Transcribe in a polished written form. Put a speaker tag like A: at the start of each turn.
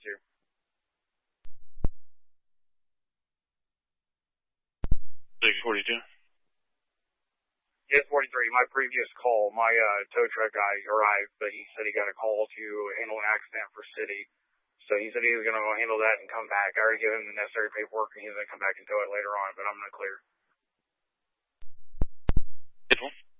A: 42. Yes, 43. My previous call, my tow truck guy arrived, but he said he got a call to handle an accident for city. So he said he was going to go handle that and come back. I already gave him the necessary paperwork, and he's going to come back and tow it later on, but I'm going to clear.